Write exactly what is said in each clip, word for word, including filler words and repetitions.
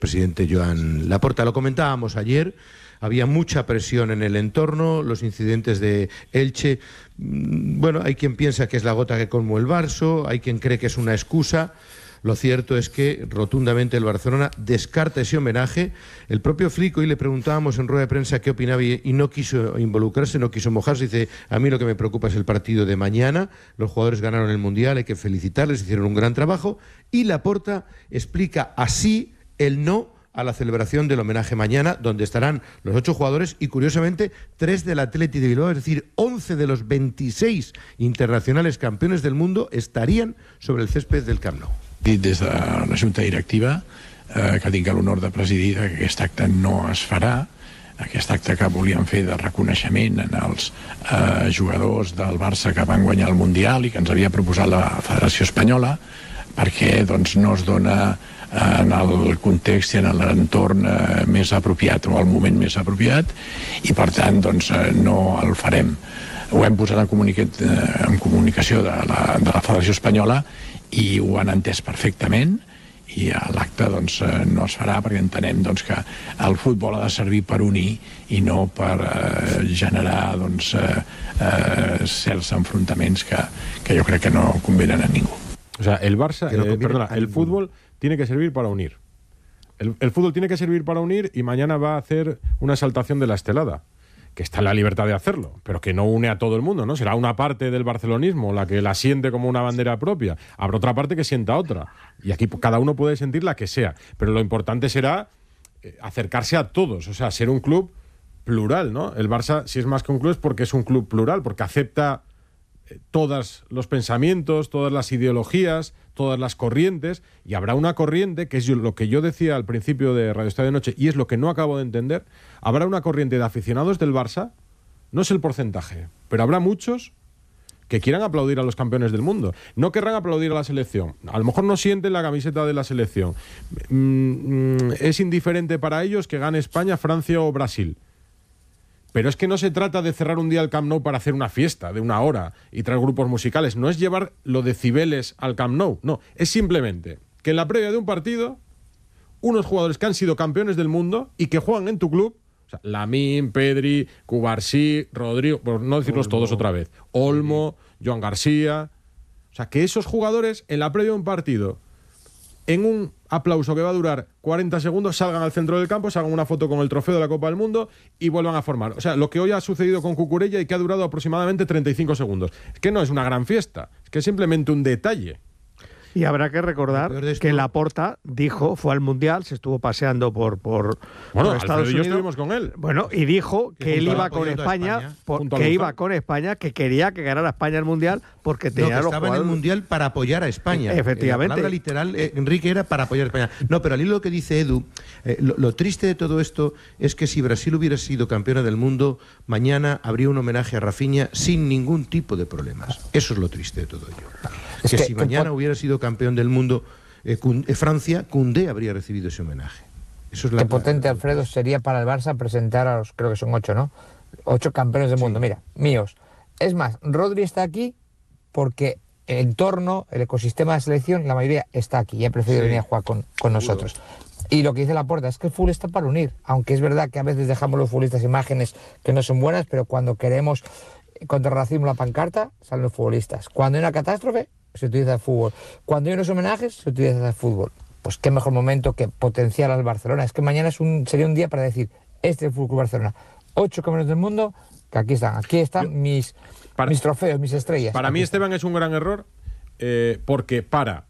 presidente Joan Laporta. Lo comentábamos ayer, había mucha presión en el entorno, los incidentes de Elche. Bueno, hay quien piensa que es la gota que colmó el vaso, hay quien cree que es una excusa. Lo cierto es que rotundamente el Barcelona descarta ese homenaje. El propio Flick, hoy le preguntábamos en rueda de prensa qué opinaba y no quiso involucrarse, no quiso mojarse. Dice, a mí lo que me preocupa es el partido de mañana. Los jugadores ganaron el Mundial, hay que felicitarles, hicieron un gran trabajo. Y Laporta explica así el no a la celebración del homenaje mañana, donde estarán los ocho jugadores y, curiosamente, tres del Athletic de Bilbao, es decir, once de los veintiséis internacionales campeones del mundo estarían sobre el césped del Camp Nou. Dit des de la Junta Directiva eh, que tinc l'honor de presidir, que aquest acte no es farà, aquest acte que volíem fer de reconeixement en els eh, jugadors del Barça que van guanyar el Mundial i que ens havia proposat la Federació Espanyola, perquè doncs, no es dona en el context i en l'entorn eh, més apropiat o el moment més apropiat, i per tant doncs, eh, no el farem. Ho hem posat en, comunicat, eh, en comunicació de la, de la Federació Espanyola i ho han entès perfectament, i l'acte doncs, no es farà perquè entenem doncs, que el futbol ha de servir per unir i no per eh, generar doncs, eh, eh, certs enfrontaments que, que jo crec que no convenen a ningú. O sea, el Barça, no eh, perdona, el fútbol tiene que servir para unir. El, el fútbol tiene que servir para unir y mañana va a hacer una exaltación de la estelada, que está en la libertad de hacerlo, pero que no une a todo el mundo, ¿no? Será una parte del barcelonismo la que la siente como una bandera propia, habrá otra parte que sienta otra, y aquí cada uno puede sentir la que sea, pero lo importante será acercarse a todos, o sea, ser un club plural, ¿no? El Barça, si es más que un club, es porque es un club plural, porque acepta todos los pensamientos, todas las ideologías, todas las corrientes, y habrá una corriente, que es lo que yo decía al principio de Radio Estadio de Noche, y es lo que no acabo de entender, habrá una corriente de aficionados del Barça, no es el porcentaje, pero habrá muchos que quieran aplaudir a los campeones del mundo, no querrán aplaudir a la selección, a lo mejor no sienten la camiseta de la selección, mm, es indiferente para ellos que gane España, Francia o Brasil. Pero es que no se trata de cerrar un día el Camp Nou para hacer una fiesta de una hora y traer grupos musicales. No es llevar lo de Cibeles al Camp Nou. No, es simplemente que en la previa de un partido, unos jugadores que han sido campeones del mundo y que juegan en tu club, o sea, Lamine, Pedri, Cubarsí, Rodrigo, por no decirlos Olmo. Todos otra vez, Olmo, Joan García... O sea, que esos jugadores en la previa de un partido, en un aplauso que va a durar cuarenta segundos, salgan al centro del campo, se hagan una foto con el trofeo de la Copa del Mundo y vuelvan a formar. O sea, lo que hoy ha sucedido con Cucurella y que ha durado aproximadamente treinta y cinco segundos. Es que no es una gran fiesta, es que es simplemente un detalle. Y habrá que recordar que Laporta dijo, fue al Mundial, se estuvo paseando por, por, bueno, por Estados Unidos. Y yo estuvimos con él. Bueno, y dijo que, que él iba con España, España por, que iba con España, que quería que ganara España el Mundial porque tenía no, que los estaba jugadores... en el Mundial para apoyar a España. Efectivamente. La palabra literal, eh, Enrique, era para apoyar a España. No, pero al hilo lo que dice Edu, eh, lo, lo triste de todo esto es que si Brasil hubiera sido campeona del mundo, mañana habría un homenaje a Rafinha sin ningún tipo de problemas. Eso es lo triste de todo ello. Es que, que si mañana que... hubiera sido campeón del mundo eh, eh, Francia, Koundé habría recibido ese homenaje. Eso es la Qué potente, Alfredo, sería para el Barça presentar a los, creo que son ocho, ¿no? Ocho campeones del sí. mundo, mira, míos. Es más, Rodri está aquí porque el entorno, el ecosistema de la selección, la mayoría está aquí y ha preferido sí. venir a jugar con, con nosotros. Y lo que dice Laporta es que el fútbol está para unir, aunque es verdad que a veces dejamos los futbolistas imágenes que no son buenas, pero cuando queremos contra el racismo la pancarta, salen los futbolistas. Cuando hay una catástrofe, se utiliza el fútbol. Cuando hay unos homenajes, se utiliza el fútbol. Pues qué mejor momento que potenciar al Barcelona. Es que mañana es un, sería un día para decir, este es el F C Barcelona. Ocho campeones del mundo, que aquí están. Aquí están Yo, mis, para, mis trofeos, mis estrellas. Para aquí mí, están. Esteban, es un gran error, eh, porque para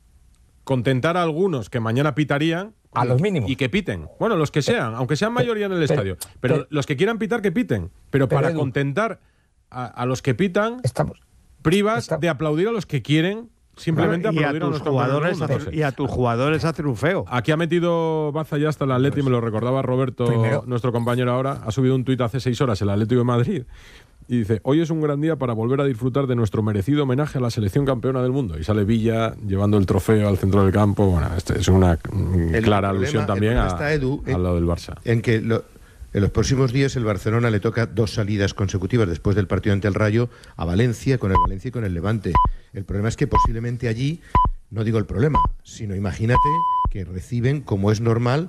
contentar a algunos que mañana pitarían, a los mínimos. Y que piten. Bueno, los que sean, aunque sean mayoría en el pero, estadio. Pero, pero los que quieran pitar, que piten. Pero, pero para Edu, contentar a, a los que pitan, estamos, privas estamos. de aplaudir a los que quieren simplemente claro, aplaudir a, a los jugadores hacer, y a tus jugadores hacen un feo. Aquí ha metido baza ya hasta el Atleti, me lo recordaba Roberto, Primero. nuestro compañero ahora, ha subido un tuit hace seis horas el Atlético de Madrid y dice, hoy es un gran día para volver a disfrutar de nuestro merecido homenaje a la selección campeona del mundo. Y sale Villa llevando el trofeo al centro del campo. Bueno, este es una el clara problema, alusión también a, está, Edu, al lado del Barça. En que lo, en los próximos días el Barcelona le toca dos salidas consecutivas después del partido ante el Rayo a Valencia, con el Valencia y con el Levante. El problema es que posiblemente allí, no digo el problema, sino imagínate que reciben, como es normal,